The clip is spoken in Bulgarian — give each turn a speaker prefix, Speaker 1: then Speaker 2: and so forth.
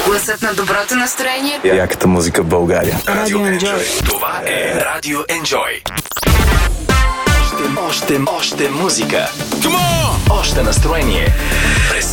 Speaker 1: Гласът на доброто настроение.
Speaker 2: Яката музика в България.
Speaker 3: Радио Enjoy. Това е Радио Enjoy. Още музика. Още настроение. През